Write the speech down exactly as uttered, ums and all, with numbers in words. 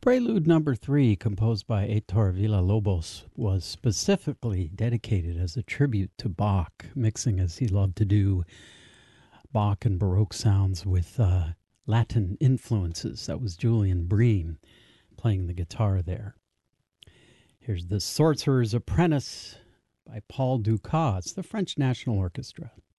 Prelude number three, composed by Heitor Villa-Lobos, was specifically dedicated as a tribute to Bach, mixing as he loved to do Bach and Baroque sounds with uh, Latin influences. That was Julian Bream playing the guitar there. Here's The Sorcerer's Apprentice by Paul Dukas, the French National Orchestra.